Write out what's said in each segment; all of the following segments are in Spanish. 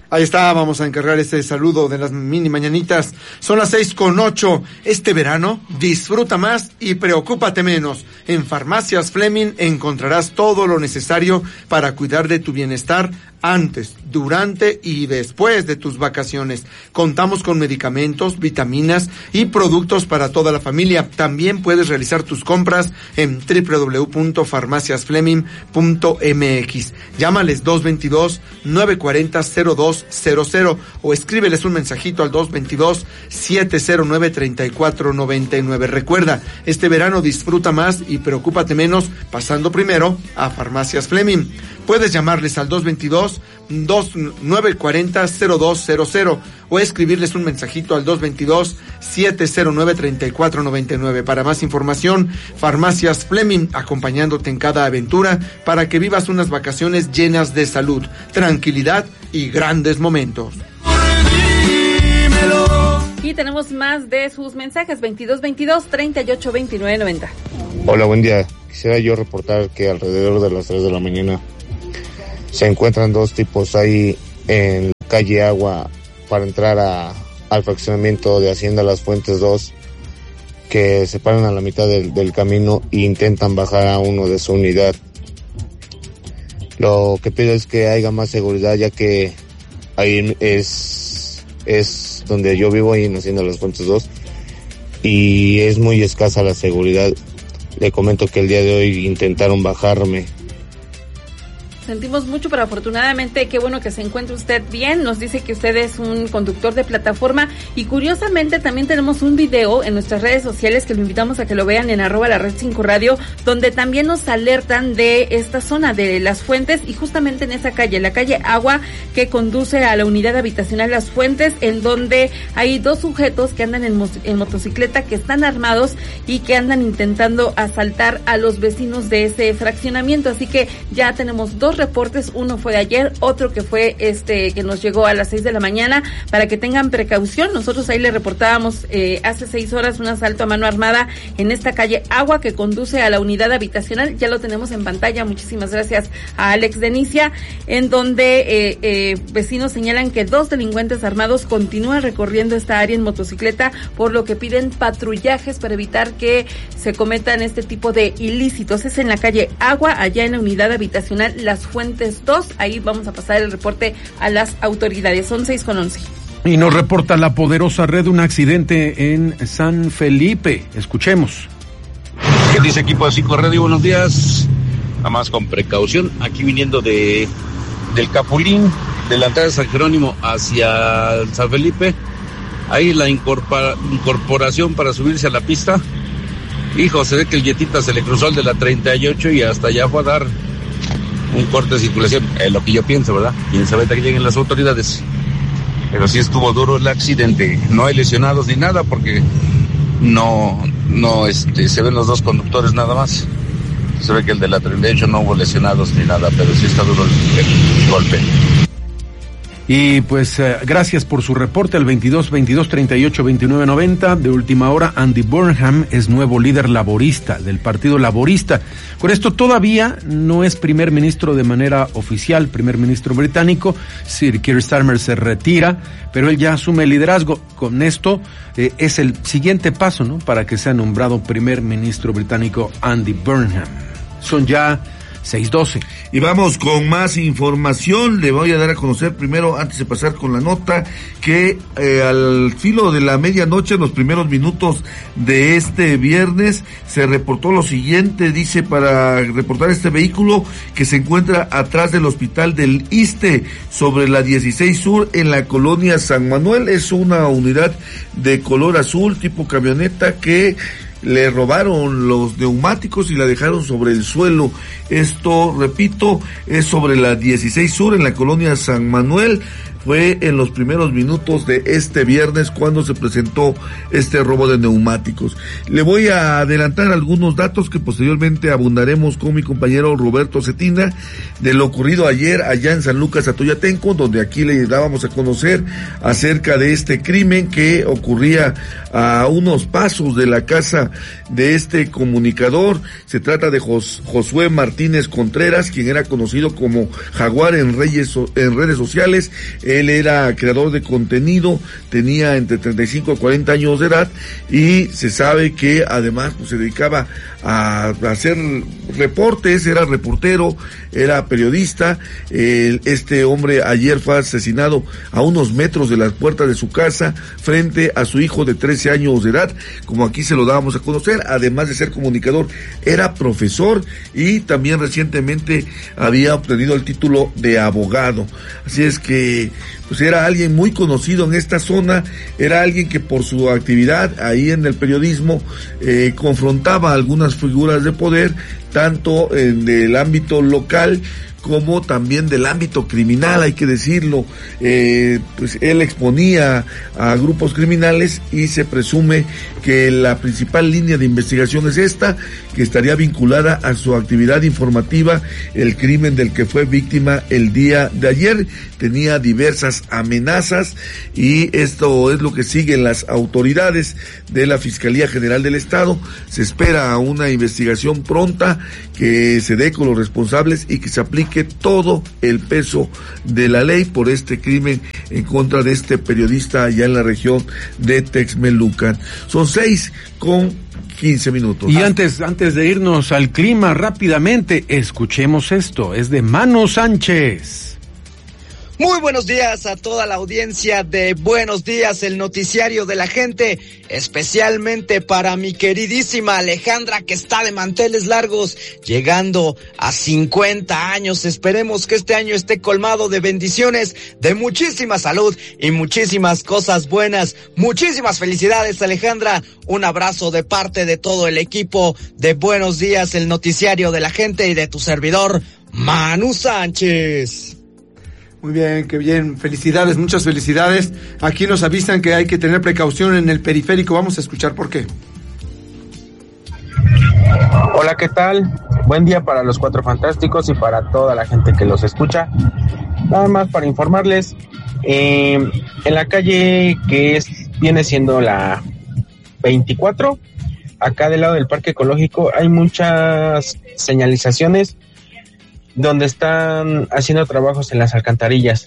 Ahí está, vamos a encargar este saludo de las mini mañanitas. Son las 6:08. Este verano, disfruta más y preocúpate menos. En Farmacias Fleming encontrarás todo lo necesario para cuidar de tu bienestar antes, durante y después de tus vacaciones. Contamos con medicamentos, vitaminas y productos para toda la familia. También puedes realizar tus compras en www.farmaciasfleming.mx. Llámales 222-940-0200 o escríbeles un mensajito al 222-709-3499. Recuerda, este verano disfruta más y preocúpate menos pasando primero a Farmacias Fleming. Puedes llamarles al 222-940-0200 o escribirles un mensajito al 222-709-3499. Para más información, Farmacias Fleming, acompañándote en cada aventura para que vivas unas vacaciones llenas de salud, tranquilidad y grandes momentos. Y tenemos más de sus mensajes, 2222-382990. Hola, buen día. Quisiera yo reportar que alrededor de las 3 de la mañana se encuentran dos tipos ahí en la calle Agua para entrar al fraccionamiento de Hacienda Las Fuentes 2, que se paran a la mitad del camino e intentan bajar a uno de su unidad. Lo que pido es que haya más seguridad, ya que ahí es donde yo vivo, ahí en Hacienda Las Fuentes 2, y es muy escasa la seguridad. Le comento que el día de hoy intentaron bajarme. Sentimos mucho, pero afortunadamente qué bueno que se encuentre usted bien. Nos dice que usted es un conductor de plataforma y curiosamente también tenemos un video en nuestras redes sociales que lo invitamos a que lo vean en @LaRed5Radio, donde también nos alertan de esta zona de Las Fuentes y justamente en esa calle, la calle Agua, que conduce a la unidad habitacional Las Fuentes, en donde hay dos sujetos que andan en motocicleta, que están armados y que andan intentando asaltar a los vecinos de ese fraccionamiento. Así que ya tenemos dos reportes, uno fue de ayer, otro que fue que nos llegó a las 6 de la mañana, para que tengan precaución. Nosotros ahí le reportábamos hace 6 horas un asalto a mano armada en esta calle Agua que conduce a la unidad habitacional. Ya lo tenemos en pantalla, muchísimas gracias a Alex Denicia, en donde vecinos señalan que dos delincuentes armados continúan recorriendo esta área en motocicleta, por lo que piden patrullajes para evitar que se cometan este tipo de ilícitos. Es en la calle Agua, allá en la unidad habitacional Las Fuentes 2, ahí vamos a pasar el reporte a las autoridades. Son 6:11. Y nos reporta La Poderosa Red un accidente en San Felipe. Escuchemos. ¿Qué dice equipo de 5 Radio? Buenos días. Nada más con precaución, aquí viniendo del Capulín, de la entrada de San Jerónimo hacia San Felipe, ahí la incorporación para subirse a la pista. Hijo, se ve que el Yetita se le cruzó al de la 38 y hasta allá fue a dar un corte de circulación, es lo que yo pienso, ¿verdad? Quién sabe hasta que lleguen las autoridades. Pero sí estuvo duro el accidente. No hay lesionados ni nada porque no se ven los dos conductores nada más. Se ve que el de la 38 no hubo lesionados ni nada, pero sí está duro el golpe. Y pues gracias por su reporte al 22-22-38-29-90. De última hora, Andy Burnham es nuevo líder laborista del Partido Laborista. Con esto todavía no es primer ministro de manera oficial, primer ministro británico. Sir Keir Starmer se retira, pero él ya asume el liderazgo. Con esto es el siguiente paso, ¿no?, para que sea nombrado primer ministro británico Andy Burnham. Son ya 6:12. Y vamos con más información. Le voy a dar a conocer primero, antes de pasar con la nota, que al filo de la medianoche, en los primeros minutos de este viernes, se reportó lo siguiente. Dice, para reportar este vehículo que se encuentra atrás del hospital del Iste, sobre la 16 Sur, en la colonia San Manuel. Es una unidad de color azul, tipo camioneta, que le robaron los neumáticos y la dejaron sobre el suelo. Esto, repito, es sobre la 16 Sur, en la colonia San Manuel. Fue en los primeros minutos de este viernes cuando se presentó este robo de neumáticos. Le voy a adelantar algunos datos que posteriormente abundaremos con mi compañero Roberto Cetina, de lo ocurrido ayer allá en San Lucas Atoyatenco, donde aquí le dábamos a conocer acerca de este crimen que ocurría a unos pasos de la casa víctima de este comunicador. Se trata de Josué Martínez Contreras, quien era conocido como Jaguar en redes sociales. Él era creador de contenido, tenía entre 35 y 40 años de edad, y se sabe que además pues, se dedicaba a hacer reportes, era reportero, era periodista. Este hombre ayer fue asesinado a unos metros de las puertas de su casa frente a su hijo de 13 años de edad, como aquí se lo dábamos a conocer. Además de ser comunicador, era profesor y también recientemente había obtenido el título de abogado. Así es que pues era alguien muy conocido en esta zona, era alguien que por su actividad ahí en el periodismo confrontaba a algunas figuras de poder, tanto del ámbito local como también del ámbito criminal, hay que decirlo. Pues él exponía a grupos criminales y se presume que la principal línea de investigación es esta, que estaría vinculada a su actividad informativa, el crimen del que fue víctima el día de ayer. Tenía diversas amenazas y esto es lo que siguen las autoridades de la Fiscalía General del Estado. Se espera una investigación pronta, que se dé con los responsables y que se aplique todo el peso de la ley por este crimen en contra de este periodista allá en la región de Texmelucan. Son 6:15. Y antes de irnos al clima rápidamente, escuchemos esto, es de Mano Sánchez. Muy buenos días a toda la audiencia de Buenos Días, el noticiario de la gente, especialmente para mi queridísima Alejandra, que está de manteles largos, llegando a 50 años. Esperemos que este año esté colmado de bendiciones, de muchísima salud y muchísimas cosas buenas. Muchísimas felicidades, Alejandra. Un abrazo de parte de todo el equipo de Buenos Días, el noticiario de la gente, y de tu servidor, Manu Sánchez. Muy bien, qué bien, felicidades, muchas felicidades. Aquí nos avisan que hay que tener precaución en el periférico, vamos a escuchar por qué. Hola, ¿qué tal? Buen día para los Cuatro Fantásticos y para toda la gente que los escucha. Nada más para informarles, en la calle que viene siendo la 24, acá del lado del Parque Ecológico, hay muchas señalizaciones donde están haciendo trabajos en las alcantarillas.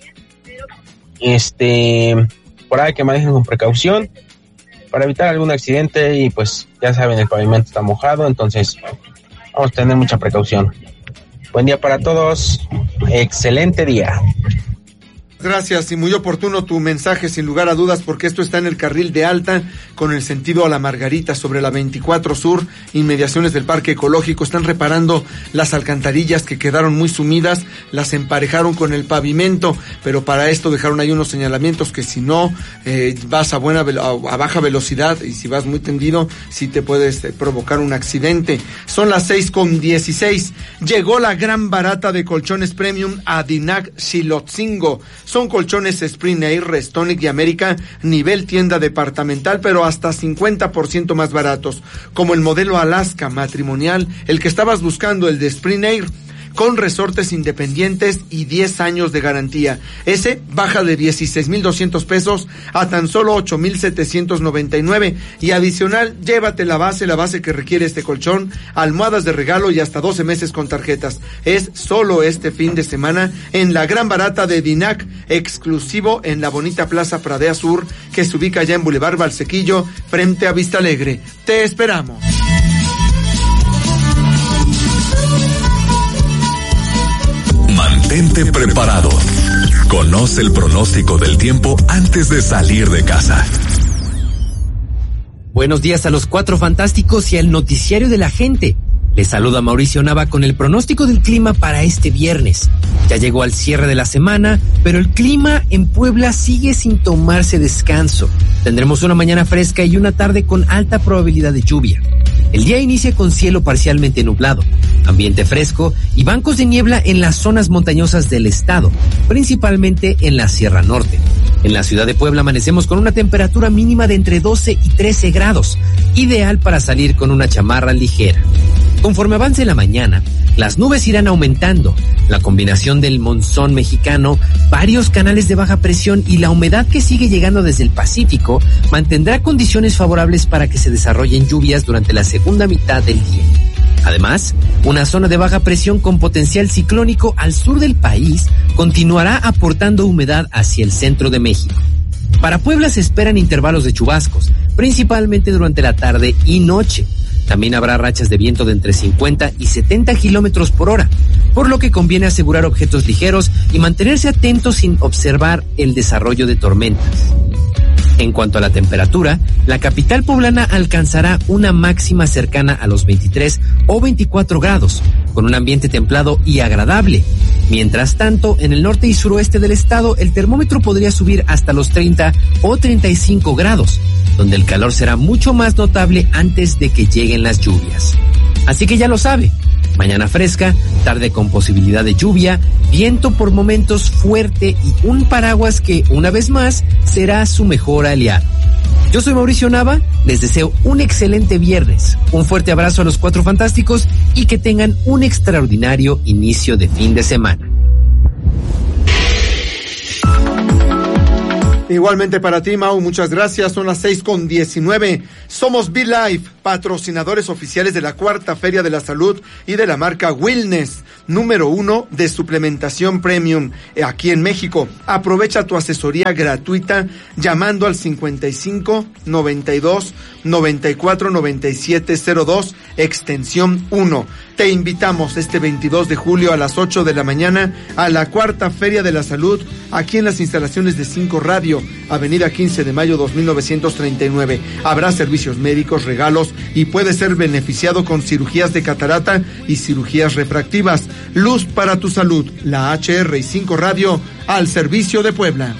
Por ahí que manejen con precaución para evitar algún accidente, y pues ya saben, el pavimento está mojado, entonces vamos a tener mucha precaución. Buen día para todos, excelente día. Gracias, y muy oportuno tu mensaje, sin lugar a dudas, porque esto está en el carril de alta con el sentido a La Margarita sobre la 24 Sur, inmediaciones del Parque Ecológico. Están reparando las alcantarillas que quedaron muy sumidas, las emparejaron con el pavimento, pero para esto dejaron ahí unos señalamientos que si no vas a baja velocidad, y si vas muy tendido, sí te puedes provocar un accidente. Son las 6:16. Llegó la gran barata de colchones premium a Dinac Xilotzingo. Son colchones Spring Air, Restonic y América, nivel tienda departamental, pero hasta 50% más baratos, como el modelo Alaska matrimonial, el que estabas buscando, el de Spring Air, con resortes independientes y 10 años de garantía. Ese baja de 16,200 pesos a tan solo 8,799, y adicional, llévate la base que requiere este colchón, almohadas de regalo y hasta 12 meses con tarjetas. Es solo este fin de semana en la gran barata de Dinac, exclusivo en la bonita Plaza Pradea Sur, que se ubica ya en Boulevard Valsequillo, frente a Vista Alegre. Te esperamos. Mantente preparado. Conoce el pronóstico del tiempo antes de salir de casa. Buenos días a los Cuatro Fantásticos y al noticiario de la gente. Les saluda Mauricio Nava con el pronóstico del clima para este viernes. Ya llegó al cierre de la semana, pero el clima en Puebla sigue sin tomarse descanso. Tendremos una mañana fresca y una tarde con alta probabilidad de lluvia. El día inicia con cielo parcialmente nublado, ambiente fresco y bancos de niebla en las zonas montañosas del estado, principalmente en la Sierra Norte. En la ciudad de Puebla amanecemos con una temperatura mínima de entre 12 y 13 grados, ideal para salir con una chamarra ligera. Conforme avance la mañana, Las nubes irán aumentando. La combinación del monzón mexicano, varios canales de baja presión y la humedad que sigue llegando desde el Pacífico mantendrá condiciones favorables para que se desarrollen lluvias durante la segunda mitad del día. Además, una zona de baja presión con potencial ciclónico al sur del país continuará aportando humedad hacia el centro de México. Para Puebla se esperan intervalos de chubascos, principalmente durante la tarde y noche. También habrá rachas de viento de entre 50 y 70 kilómetros por hora, por lo que conviene asegurar objetos ligeros y mantenerse atentos sin observar el desarrollo de tormentas. En cuanto a la temperatura, la capital poblana alcanzará una máxima cercana a los 23 o 24 grados, con un ambiente templado y agradable. Mientras tanto, en el norte y suroeste del estado, el termómetro podría subir hasta los 30 o 35 grados, donde el calor será mucho más notable antes de que lleguen las lluvias. Así que ya lo sabe, mañana fresca, tarde con posibilidad de lluvia, viento por momentos fuerte y un paraguas que, una vez más, será su mejor aliado. Yo soy Mauricio Nava, les deseo un excelente viernes, un fuerte abrazo a los Cuatro Fantásticos y que tengan un extraordinario inicio de fin de semana. Igualmente para ti, Mau, muchas gracias. Son las 6:19. Somos BeLife, patrocinadores oficiales de la Cuarta Feria de la Salud y de la marca Wellness, número 1 de suplementación premium aquí en México. Aprovecha tu asesoría gratuita llamando al 55 92 94 97 02, extensión 1. Te invitamos este 22 de julio a las 8 de la mañana a la Cuarta Feria de la Salud, aquí en las instalaciones de 5 Radio, Avenida 15 de Mayo 2939. Habrá servicios médicos, regalos y puede ser beneficiado con cirugías de catarata y cirugías refractivas. Luz para tu salud, la HR y 5 Radio al servicio de Puebla.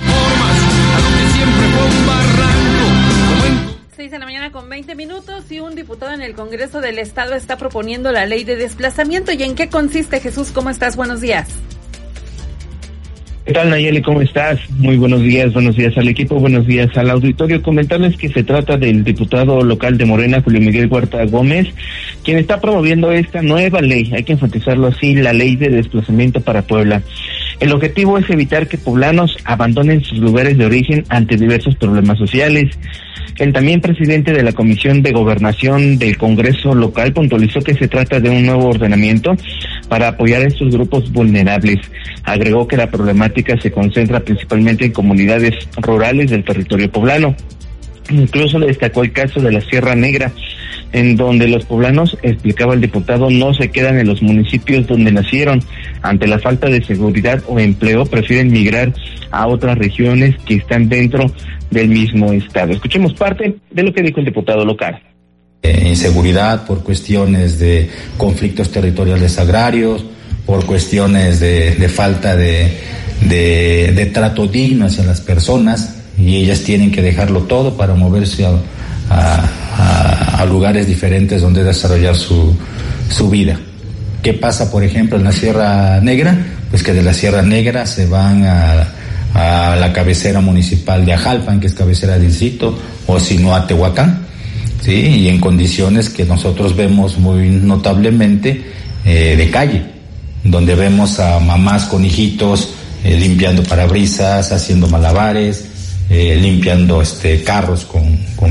6 de la mañana con 20 minutos y un diputado en el Congreso del Estado está proponiendo la ley de desplazamiento. ¿Y en qué consiste, Jesús? ¿Cómo estás? Buenos días. ¿Qué tal, Nayeli? ¿Cómo estás? Muy buenos días al equipo, buenos días al auditorio. Comentarles que se trata del diputado local de Morena, Julio Miguel Huerta Gómez, quien está promoviendo esta nueva ley, hay que enfatizarlo así, la ley de desplazamiento para Puebla. El objetivo es evitar que poblanos abandonen sus lugares de origen ante diversos problemas sociales. El también presidente de la Comisión de Gobernación del Congreso local puntualizó que se trata de un nuevo ordenamiento para apoyar a estos grupos vulnerables. Agregó que la problemática se concentra principalmente en comunidades rurales del territorio poblano. Incluso le destacó el caso de la Sierra Negra, en donde los poblanos, explicaba el diputado, no se quedan en los municipios donde nacieron. Ante la falta de seguridad o empleo, prefieren migrar a otras regiones que están dentro del mismo estado. Escuchemos parte de lo que dijo el diputado local. Inseguridad por cuestiones de conflictos territoriales agrarios, por cuestiones de falta de trato digno hacia las personas, y ellas tienen que dejarlo todo para moverse a lugares diferentes donde desarrollar su vida. ¿Qué pasa, por ejemplo, en la Sierra Negra? Pues que de la Sierra Negra se van a la cabecera municipal de Ajalpan, que es cabecera del distrito, o si no a Tehuacán, ¿sí? Y en condiciones que nosotros vemos muy notablemente de calle, donde vemos a mamás con hijitos limpiando parabrisas, haciendo malabares, limpiando carros con...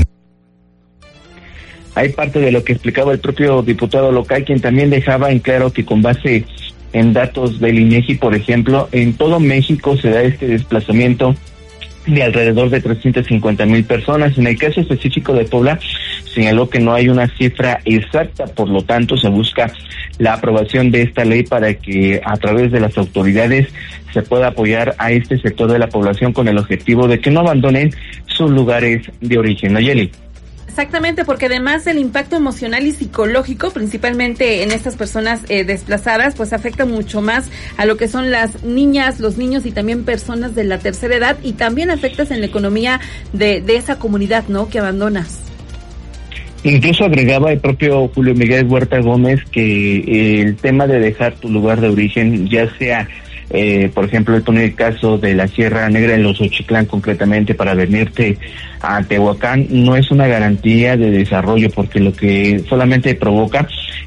Hay parte de lo que explicaba el propio diputado local, quien también dejaba en claro que con base en datos del INEGI, por ejemplo, en todo México se da este desplazamiento de alrededor de 350,000 personas. En el caso específico de Puebla, señaló que no hay una cifra exacta, por lo tanto se busca la aprobación de esta ley para que a través de las autoridades se pueda apoyar a este sector de la población con el objetivo de que no abandonen sus lugares de origen. Nayeli. Exactamente, porque además del impacto emocional y psicológico, principalmente en estas personas desplazadas, pues afecta mucho más a lo que son las niñas, los niños y también personas de la tercera edad, y también afectas en la economía de esa comunidad, ¿no?, que abandonas. Incluso agregaba el propio Julio Miguel Huerta Gómez que el tema de dejar tu lugar de origen, ya sea por ejemplo, él pone el caso de la Sierra Negra en los Xochitlán concretamente para venirte a Tehuacán, no es una garantía de desarrollo, porque lo que solamente provoca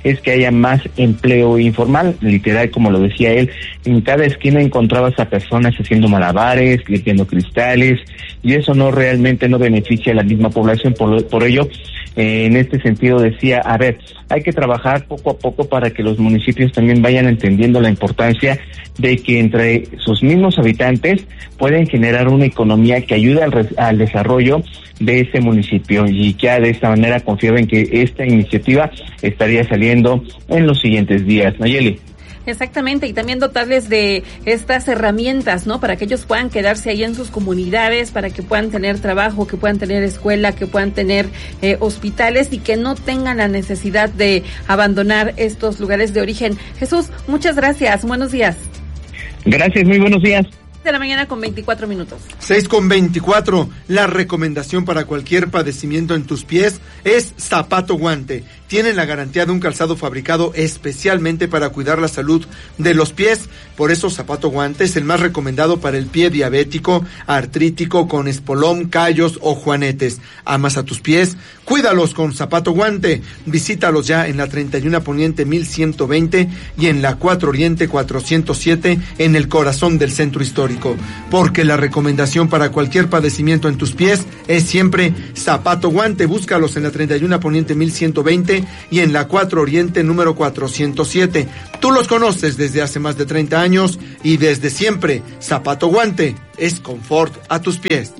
es que haya más empleo informal, literal, como lo decía él, en cada esquina encontrabas a personas haciendo malabares, limpiando cristales, y eso realmente no beneficia a la misma población. Por ello, en este sentido decía, a ver, hay que trabajar poco a poco para que los municipios también vayan entendiendo la importancia de que entre sus mismos habitantes pueden generar una economía que ayude al desarrollo de ese municipio, y ya de esta manera confío en que esta iniciativa estaría saliendo en los siguientes días. Nayeli. Exactamente, y también dotarles de estas herramientas, ¿no? Para que ellos puedan quedarse ahí en sus comunidades, para que puedan tener trabajo, que puedan tener escuela, que puedan tener hospitales y que no tengan la necesidad de abandonar estos lugares de origen. Jesús, muchas gracias, buenos días. Gracias, muy buenos días. De la mañana con 24 minutos. 6:24. La recomendación para cualquier padecimiento en tus pies es zapato guante. Tienen la garantía de un calzado fabricado especialmente para cuidar la salud de los pies. Por eso zapato guante es el más recomendado para el pie diabético, artrítico, con espolón, callos o juanetes. ¿Amas a tus pies? Cuídalos con zapato guante. Visítalos ya en la 31 Poniente 1120 y en la 4 Oriente 407 en el corazón del centro histórico. Porque la recomendación para cualquier padecimiento en tus pies es siempre zapato guante. Búscalos en la 31 Poniente 1120 y en la 4 Oriente número 407. Tú los conoces desde hace más de 30 años y desde siempre. Zapato guante es confort a tus pies.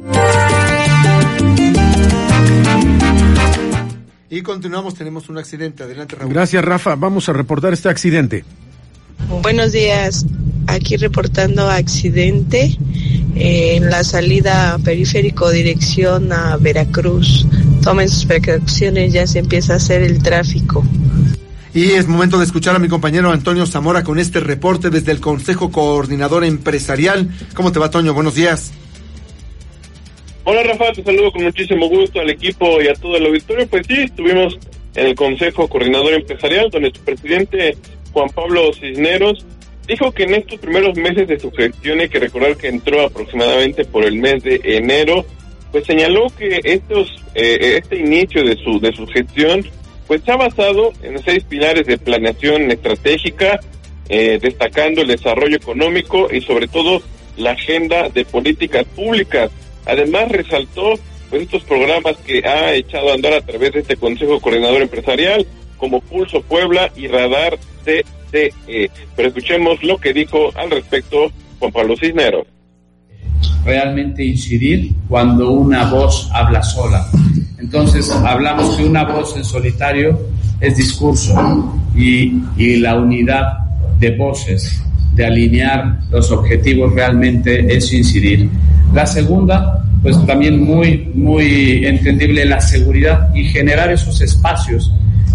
Y continuamos, tenemos un accidente. Adelante, Raúl. Gracias, Rafa. Vamos a reportar este accidente. Buenos días. Aquí reportando accidente en la salida periférico dirección a Veracruz. Tomen sus precauciones, ya se empieza a hacer el tráfico. Y es momento de escuchar a mi compañero Antonio Zamora con este reporte desde el Consejo Coordinador Empresarial. ¿Cómo te va, Toño? Buenos días. Hola, Rafa, te saludo con muchísimo gusto al equipo y a todo el auditorio. Pues sí, estuvimos en el Consejo Coordinador Empresarial, donde su presidente Juan Pablo Cisneros dijo que en estos primeros meses de su gestión, hay que recordar que entró aproximadamente por el mes de enero, pues señaló que este inicio de su gestión pues se ha basado en 6 pilares de planeación estratégica, destacando el desarrollo económico y sobre todo la agenda de políticas públicas. Además resaltó pues estos programas que ha echado a andar a través de este Consejo Coordinador Empresarial, como Pulso Puebla y Radar CCE. Pero escuchemos lo que dijo al respecto Juan Pablo Cisneros. Realmente incidir cuando una voz habla sola. Entonces hablamos que una voz en solitario es discurso, y la unidad de voces, de alinear los objetivos realmente es incidir. La segunda, pues también muy entendible, la seguridad y generar esos espacios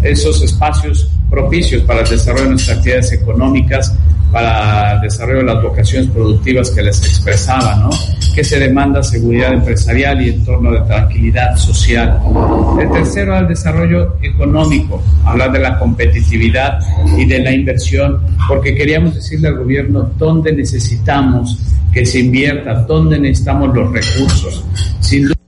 propicios para el desarrollo de nuestras actividades económicas, para el desarrollo de las vocaciones productivas que les expresaba, ¿no? Que se demanda seguridad empresarial y entorno de tranquilidad social. El tercero, al desarrollo económico, hablar de la competitividad y de la inversión, porque queríamos decirle al gobierno dónde necesitamos que se invierta, dónde necesitamos los recursos. Sin duda.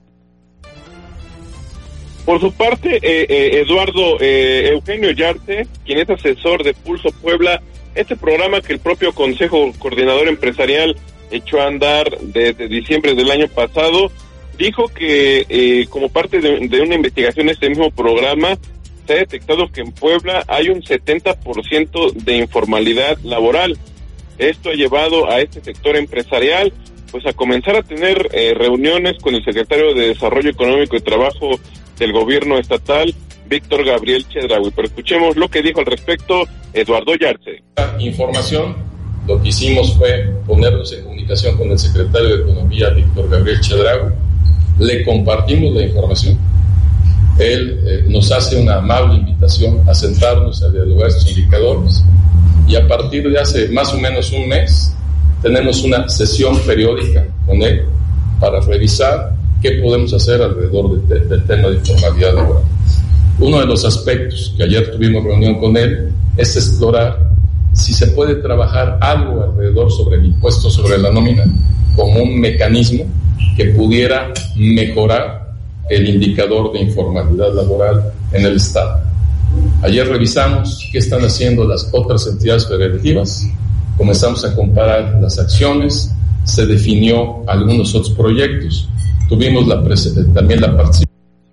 Por su parte, Eduardo Eugenio Yarte, quien es asesor de Pulso Puebla, este programa que el propio Consejo Coordinador Empresarial echó a andar desde diciembre del año pasado, dijo que como parte de una investigación de este mismo programa, se ha detectado que en Puebla hay un 70% de informalidad laboral. Esto ha llevado a este sector empresarial pues a comenzar a tener reuniones con el secretario de Desarrollo Económico y Trabajo del gobierno estatal, Víctor Gabriel Chedraui. Pero escuchemos lo que dijo al respecto Eduardo Yarce. Información, lo que hicimos fue ponernos en comunicación con el secretario de Economía, Víctor Gabriel Chedraui. Le compartimos la información. Él nos hace una amable invitación a sentarnos a dialogar estos indicadores, y a partir de hace más o menos un mes tenemos una sesión periódica con él para revisar qué podemos hacer alrededor del tema de informalidad laboral. Uno de los aspectos que ayer tuvimos reunión con él es explorar si se puede trabajar algo alrededor sobre el impuesto sobre la nómina como un mecanismo que pudiera mejorar el indicador de informalidad laboral en el Estado. Ayer revisamos qué están haciendo las otras entidades federativas, comenzamos a comparar las acciones, se definió algunos otros proyectos, tuvimos también la participación.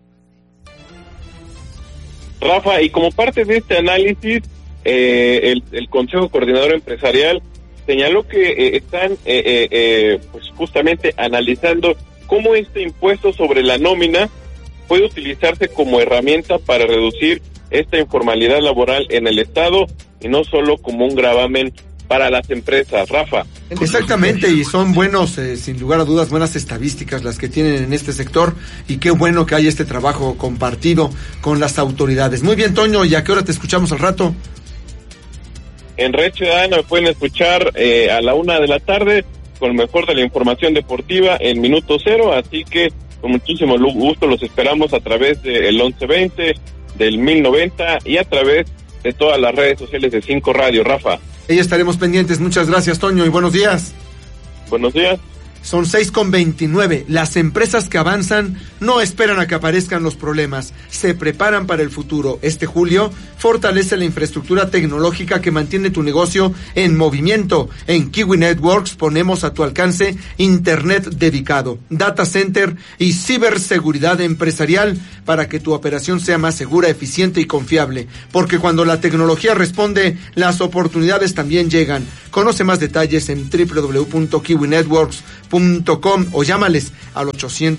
Rafa, y como parte de este análisis, el Consejo Coordinador Empresarial señaló que están pues justamente analizando cómo este impuesto sobre la nómina puede utilizarse como herramienta para reducir esta informalidad laboral en el Estado y no solo como un gravamen para las empresas. Rafa. Exactamente, y son buenos, sin lugar a dudas, buenas estadísticas las que tienen en este sector, y qué bueno que hay este trabajo compartido con las autoridades. Muy bien, Toño, ¿y a qué hora te escuchamos al rato? En Red Ciudadana me pueden escuchar a la 1:00 p.m. con lo mejor de la información deportiva en Minuto Cero, así que con muchísimo gusto los esperamos a través del 1120, del 1090 y a través de todas las redes sociales de 5 Radio. Rafa. Ahí estaremos pendientes. Muchas gracias, Toño, y buenos días. Buenos días. Son 6:29. Las empresas que avanzan no esperan a que aparezcan los problemas, se preparan para el futuro. Este julio, fortalece la infraestructura tecnológica que mantiene tu negocio en movimiento. En Kiwi Networks ponemos a tu alcance Internet dedicado, data center y ciberseguridad empresarial para que tu operación sea más segura, eficiente y confiable. Porque cuando la tecnología responde, las oportunidades también llegan. Conoce más detalles en www.kiwinetworks.com o llámales al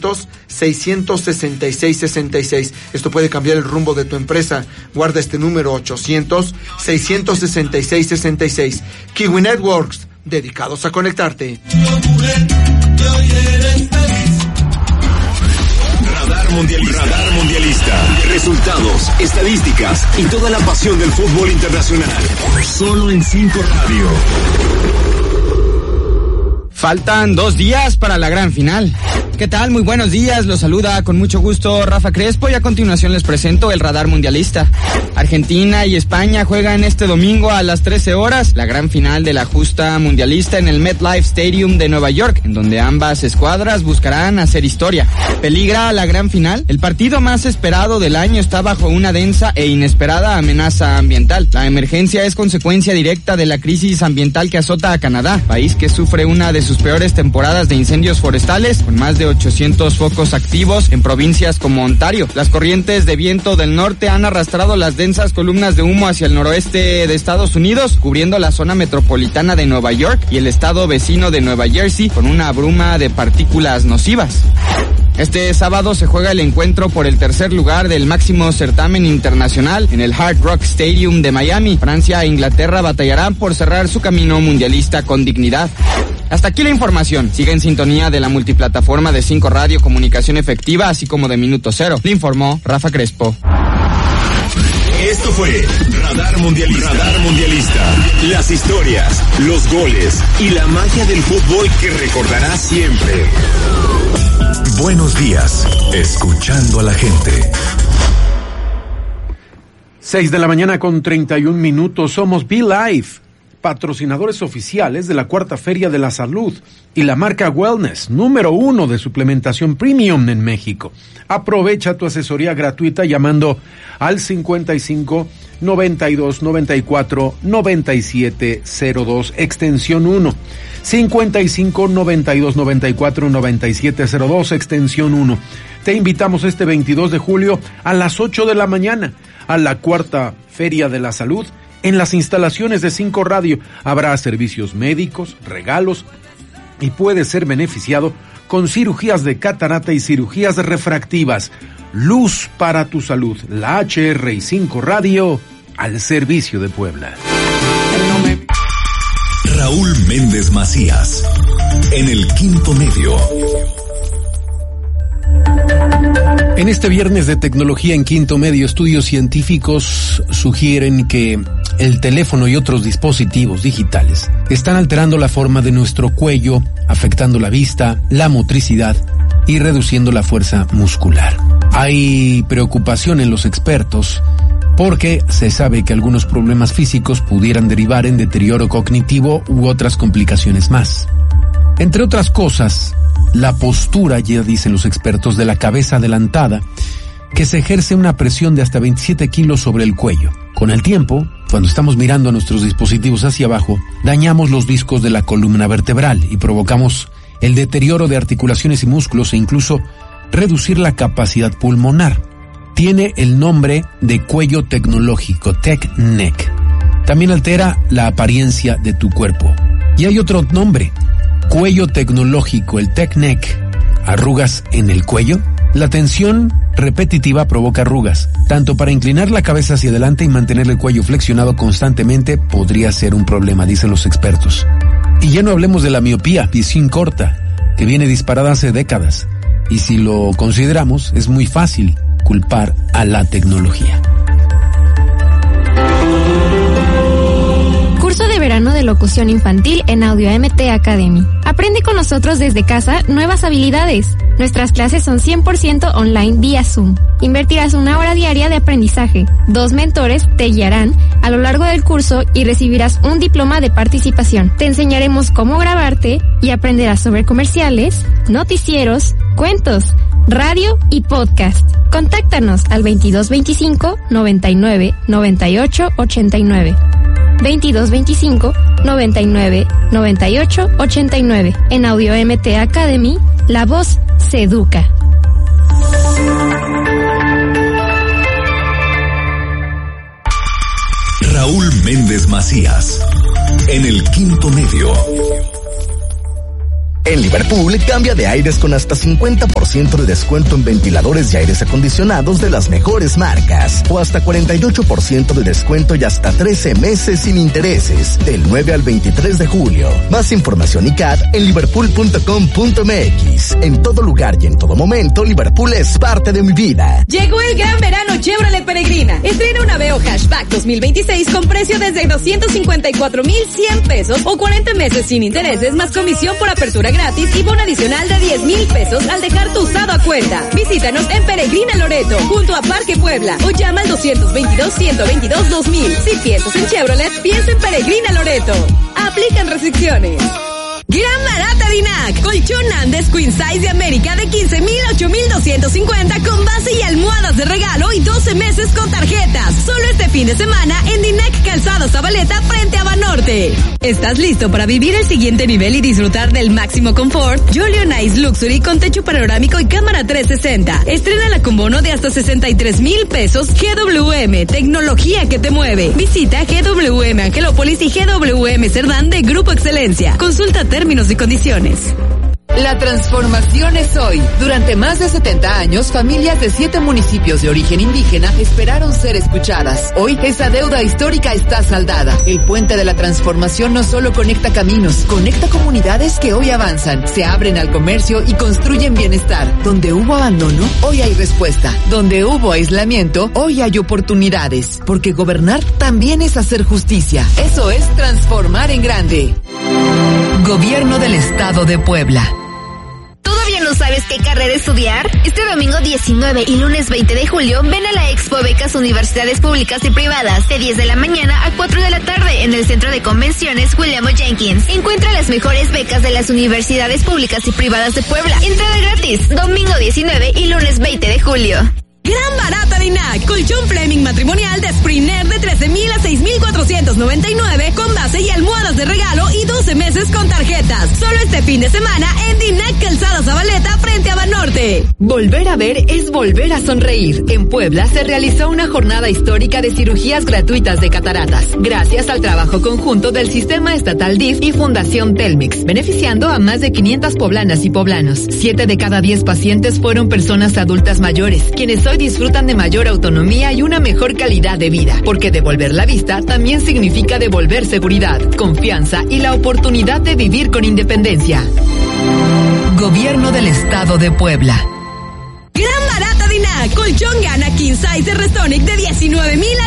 800-666-66. Esto puede cambiar el rumbo de tu empresa. Guarda este número, 800-666-66. Kiwi Networks, dedicados a conectarte. Radar Mundialista. Resultados, estadísticas y toda la pasión del fútbol internacional. Solo en 5 Radio. Faltan 2 días para la gran final. ¿Qué tal? Muy buenos días, los saluda con mucho gusto Rafa Crespo y a continuación les presento el Radar Mundialista. Argentina y España juegan este domingo a las 13 horas la gran final de la justa mundialista en el MetLife Stadium de Nueva York, en donde ambas escuadras buscarán hacer historia. ¿Peligra la gran final? El partido más esperado del año está bajo una densa e inesperada amenaza ambiental. La emergencia es consecuencia directa de la crisis ambiental que azota a Canadá, país que sufre una de sus peores temporadas de incendios forestales, con más de 800 focos activos en provincias como Ontario. Las corrientes de viento del norte han arrastrado las densas columnas de humo hacia el noroeste de Estados Unidos, cubriendo la zona metropolitana de Nueva York y el estado vecino de Nueva Jersey con una bruma de partículas nocivas. Este sábado se juega el encuentro por el tercer lugar del máximo certamen internacional en el Hard Rock Stadium de Miami. Francia e Inglaterra batallarán por cerrar su camino mundialista con dignidad. Hasta aquí la información. Sigue en sintonía de la multiplataforma de 5 Radio, comunicación efectiva, así como de Minuto Cero. Le informó Rafa Crespo. Esto fue Radar Mundialista. Las historias, los goles y la magia del fútbol que recordarás siempre. Buenos días, escuchando a la gente. 6:31 a.m. Somos Be Life, patrocinadores oficiales de la 4ª Feria de la Salud y la marca Wellness, número 1 de suplementación premium en México. Aprovecha tu asesoría gratuita llamando al 55 92 94 97 02, extensión 1. 55 92 94 97 02, extensión 1. Te invitamos este 22 de julio a las 8 de la mañana a la 4ª Feria de la Salud. En las instalaciones de 5 Radio habrá servicios médicos, regalos y puedes ser beneficiado con cirugías de catarata y cirugías refractivas. Luz para tu salud. La HR y 5 Radio al servicio de Puebla. Raúl Méndez Macías, en el Quinto Medio. En este viernes de tecnología en Quinto Medio, estudios científicos sugieren que el teléfono y otros dispositivos digitales están alterando la forma de nuestro cuello, afectando la vista, la motricidad y reduciendo la fuerza muscular. Hay preocupación en los expertos porque se sabe que algunos problemas físicos pudieran derivar en deterioro cognitivo u otras complicaciones más. Entre otras cosas, la postura, ya dicen los expertos, de la cabeza adelantada que se ejerce una presión de hasta 27 kilos sobre el cuello. Con el tiempo, cuando estamos mirando a nuestros dispositivos hacia abajo, dañamos los discos de la columna vertebral y provocamos el deterioro de articulaciones y músculos e incluso reducir la capacidad pulmonar. Tiene el nombre de cuello tecnológico, Tech Neck. También altera la apariencia de tu cuerpo. Y hay otro nombre, cuello tecnológico, el Tech Neck. ¿Arrugas en el cuello? La tensión repetitiva provoca arrugas. Tanto para inclinar la cabeza hacia adelante y mantener el cuello flexionado constantemente podría ser un problema, dicen los expertos. Y ya no hablemos de la miopía, visión corta, que viene disparada hace décadas. Y si lo consideramos, es muy fácil culpar a la tecnología. Curso de verano de locución infantil en Audio MT Academy. Aprende con nosotros desde casa nuevas habilidades. Nuestras clases son 100% online vía Zoom. Invertirás 1 hora diaria de aprendizaje. 2 mentores te guiarán a lo largo del curso y recibirás un diploma de participación. Te enseñaremos cómo grabarte y aprenderás sobre comerciales, noticieros, cuentos, radio y podcast. Contáctanos al 2225 99 98 89. 2225 99 98 89. En Audio MT Academy, la voz se educa. Raúl Méndez Macías, en el quinto medio. En Liverpool, cambia de aires con hasta 50% de descuento en ventiladores y aires acondicionados de las mejores marcas. O hasta 48% de descuento y hasta 13 meses sin intereses. Del 9 al 23 de julio. Más información y CAD en liverpool.com.mx. En todo lugar y en todo momento, Liverpool es parte de mi vida. Llegó el gran verano Chevrolet Peregrina. Estrena una Aveo Hatchback 2026 con precio desde 254,100 pesos o 40 meses sin intereses más comisión por apertura gratis y bono adicional de 10,000 pesos al dejar tu usado a cuenta. Visítanos en Peregrina Loreto, junto a Parque Puebla, o llama al 222-122-2000. Si piensas en Chevrolet, piensa en Peregrina Loreto. Aplican restricciones. Gran barata Dinac, colchón Andes Queen Size de América de 15,000 a 8,250 con base y almohadas de regalo y 12 meses con tarjetas. Solo este fin de semana en Dinac Calzada Zabaleta frente a Banorte. ¿Estás listo para vivir el siguiente nivel y disfrutar del máximo confort? Jolio Nice Luxury con techo panorámico y cámara 360. Estrénala con bono de hasta 63,000 pesos. GWM, tecnología que te mueve. Visita GWM Angelópolis y GWM Cerdán de Grupo Excelencia. Consulta términos y condiciones. La transformación es hoy. Durante más de 70 años, familias de 7 municipios de origen indígena esperaron ser escuchadas. Hoy, esa deuda histórica está saldada. El puente de la transformación no solo conecta caminos, conecta comunidades que hoy avanzan, se abren al comercio y construyen bienestar. Donde hubo abandono, hoy hay respuesta. Donde hubo aislamiento, hoy hay oportunidades. Porque gobernar también es hacer justicia. Eso es transformar en grande. Gobierno del Estado de Puebla. ¿Todavía no sabes qué carrera estudiar? Este domingo 19 y lunes 20 de julio ven a la Expo Becas Universidades Públicas y Privadas de 10 de la mañana a 4 de la tarde en el Centro de Convenciones William O. Jenkins. Encuentra las mejores becas de las universidades públicas y privadas de Puebla. Entrada gratis, domingo 19 y lunes 20 de julio. Gran barata de INAC, colchón Fleming matrimonial de Springer de 13,000 a 6,499 con base y almohadas de regalo y 12 meses con tarjetas. Solo este fin de semana en Dinac Calzada Zabaleta frente a Banorte. Volver a ver es volver a sonreír. En Puebla se realizó una jornada histórica de cirugías gratuitas de cataratas, gracias al trabajo conjunto del Sistema Estatal DIF y Fundación Telmex, beneficiando a más de 500 poblanas y poblanos. 7 de cada 10 pacientes fueron personas adultas mayores, quienes hoy disfrutan de mayor autonomía y una mejor calidad de vida, porque devolver la vista también significa devolver seguridad, confianza y la oportunidad de vivir con independencia. Gobierno del Estado de Puebla. Gran barata Dinac, colchón Gana King Size de Restonic de 19,000 a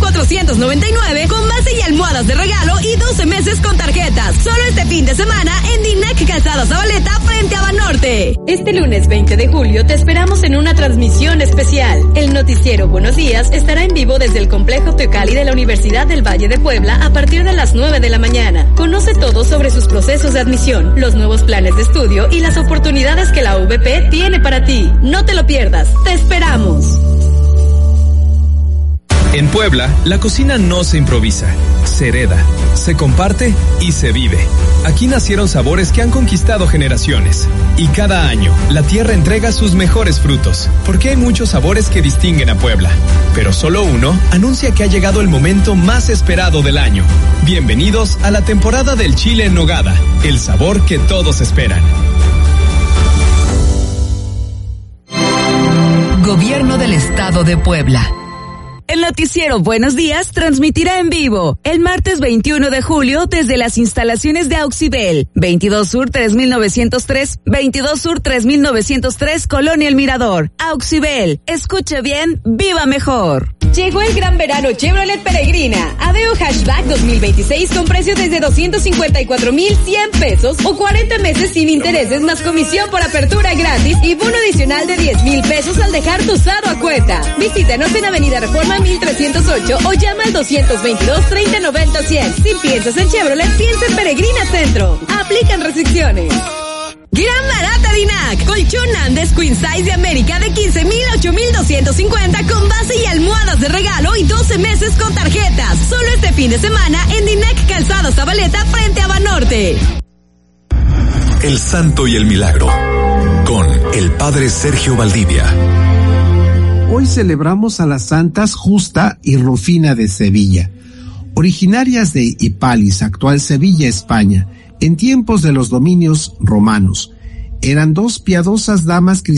10,499 con base y almohadas de regalo y 12 meses con tarjetas. Solo este fin de semana en Dinac Calzada Zabaleta frente a Banorte. UVP. Este lunes 20 de julio te esperamos en una transmisión especial. El noticiero Buenos Días estará en vivo desde el Complejo Teocalli de la Universidad del Valle de Puebla a partir de las 9 de la mañana. Conoce todo sobre sus procesos de admisión, los nuevos planes de estudio y las oportunidades que la UVP tiene para ti. No te lo pierdas. Te esperamos. En Puebla, la cocina no se improvisa, se hereda, se comparte y se vive. Aquí nacieron sabores que han conquistado generaciones. Y cada año, la tierra entrega sus mejores frutos, porque hay muchos sabores que distinguen a Puebla. Pero solo uno anuncia que ha llegado el momento más esperado del año. Bienvenidos a la temporada del chile en nogada, el sabor que todos esperan. Gobierno del Estado de Puebla. El noticiero Buenos Días transmitirá en vivo el martes 21 de julio desde las instalaciones de Auxibel, 22 Sur 3903, 22 Sur 3903, Colonia El Mirador. Auxibel, escuche bien, viva mejor. Llegó el gran verano Chevrolet Peregrina. Aveo Hatchback 2026 con precio desde 254,100 pesos o 40 meses sin intereses más comisión por apertura gratis y bono adicional de 10,000 pesos al dejar tu usado a cuenta. Visítanos en Avenida Reforma 1308 o llama al 222-3090-100. Si piensas en Chevrolet, piensa en Peregrina Centro. Aplican restricciones. Gran barata Dinac. Colchón Andes Queen Size de América de 15,000 a 8,250 con base y almohadas de regalo y 12 meses con tarjetas. Solo este fin de semana en Dinac Calzado Zabaleta frente a Banorte. El Santo y el Milagro con el Padre Sergio Valdivia. Hoy celebramos a las santas Justa y Rufina de Sevilla, originarias de Hipalis, actual Sevilla, España, en tiempos de los dominios romanos. Eran dos piadosas damas cristianas